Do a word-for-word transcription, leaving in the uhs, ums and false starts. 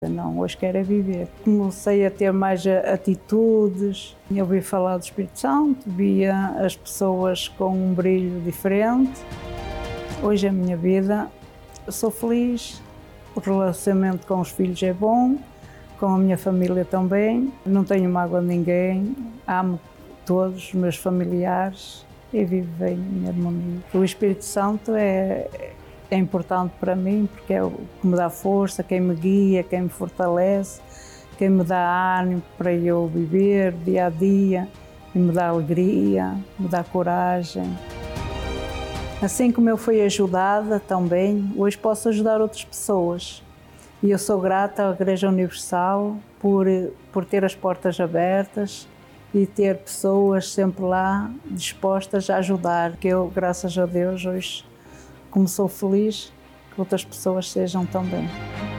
Não, hoje quero é viver. Comecei a ter mais atitudes, eu ouvi falar do Espírito Santo, via as pessoas com um brilho diferente. Hoje a minha vida, eu sou feliz, o relacionamento com os filhos é bom, com a minha família também, não tenho mágoa de ninguém, amo todos os meus familiares e vivo bem em harmonia. O Espírito Santo é... É importante para mim porque é o que me dá força, quem me guia, quem me fortalece, quem me dá ânimo para eu viver dia a dia, e me dá alegria, me dá coragem. Assim como eu fui ajudada também, hoje posso ajudar outras pessoas. E eu sou grata à Igreja Universal por, por ter as portas abertas e ter pessoas sempre lá dispostas a ajudar, que eu, graças a Deus, hoje como sou feliz, que outras pessoas sejam também.